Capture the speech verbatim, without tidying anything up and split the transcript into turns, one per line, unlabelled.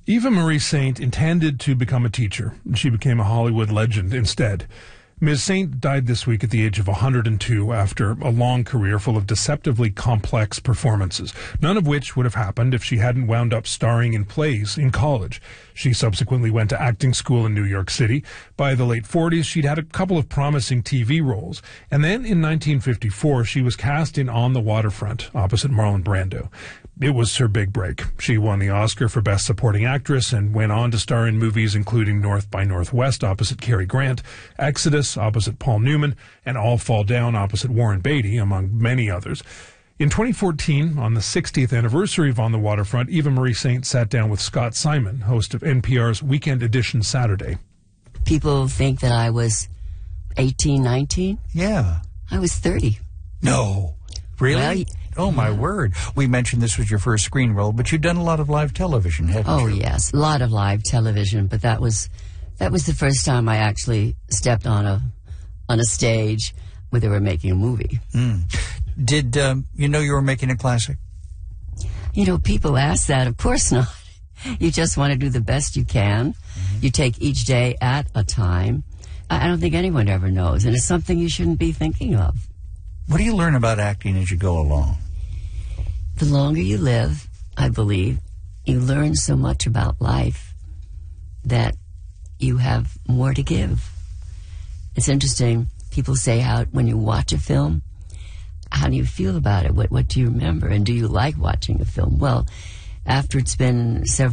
Eva Marie Saint intended to become a teacher. She became a Hollywood legend instead. Miz Saint died this week at the age of one hundred two after a long career full of deceptively complex performances, none of which would have happened if she hadn't wound up starring in plays in college. She subsequently went to acting school in New York City. By the late forties, she'd had a couple of promising T V roles. And then in nineteen fifty-four, she was cast in On the Waterfront opposite Marlon Brando. It was her big break. She won the Oscar for Best Supporting Actress and went on to star in movies including North by Northwest opposite Cary Grant, Exodus opposite Paul Newman, and All Fall Down opposite Warren Beatty, among many others. In twenty fourteen, on the sixtieth anniversary of On the Waterfront, Eva Marie Saint sat down with Scott Simon, host of N P R's Weekend Edition Saturday.
People think that I was eighteen, nineteen.
Yeah.
I was thirty.
No. Really?
Well,
oh, my
yeah.
word. We mentioned this was your first screen role, but you've done a lot of live television, haven't
Oh,
you?
yes. A lot of live television, but that was that was the first time I actually stepped on a on a stage where they were making a movie.
Mm. Did um, you know you were making a classic?
You know, people ask that. Of course not. You just want to do the best you can. Mm-hmm. You take each day at a time. I don't think anyone ever knows, and it's something you shouldn't be thinking of.
What do you learn about acting as you go along?
The longer you live, I believe, you learn so much about life that you have more to give. It's interesting. People say how when you watch a film, how do you feel about it? What, what do you remember? And do you like watching a film? Well, after it's been several